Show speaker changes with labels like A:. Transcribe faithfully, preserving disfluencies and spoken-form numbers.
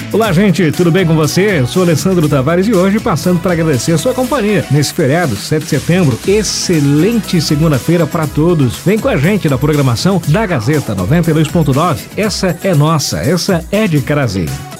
A: Olá, gente, tudo bem com você? Eu sou Alessandro Tavares e hoje passando para agradecer a sua companhia nesse feriado, sete de setembro. Excelente segunda-feira para todos. Vem com a gente na programação da Gazeta noventa e dois ponto nove. Essa é nossa, essa é de Carazinho.